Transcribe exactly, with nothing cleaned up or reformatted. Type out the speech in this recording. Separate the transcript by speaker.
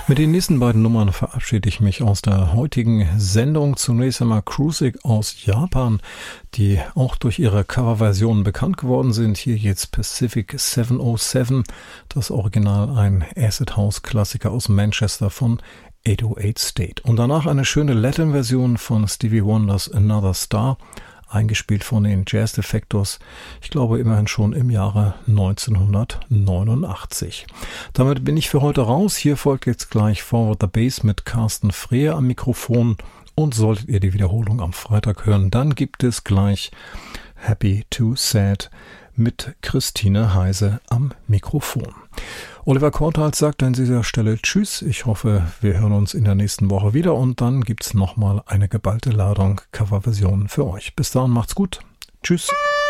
Speaker 1: Mit den nächsten beiden Nummern verabschiede ich mich aus der heutigen Sendung. Zunächst einmal Cruising aus Japan, die auch durch ihre Coverversionen bekannt geworden sind. Hier jetzt Pacific sieben null sieben, das Original ein Acid House Klassiker aus Manchester von acht null acht State. Und danach eine schöne Latin-Version von Stevie Wonders Another Star, eingespielt von den Jazz Defectors, ich glaube immerhin schon im Jahre neunzehnhundertneunundachtzig. Damit bin ich für heute raus. Hier folgt jetzt gleich Forward the Bass mit Carsten Freer am Mikrofon. Und solltet ihr die Wiederholung am Freitag hören, dann gibt es gleich Happy to Sad mit Christine Heise am Mikrofon. Oliver Kortals sagt an dieser Stelle Tschüss. Ich hoffe, wir hören uns in der nächsten Woche wieder und dann gibt's nochmal eine geballte Ladung Coverversionen für euch. Bis dahin macht's gut. Tschüss.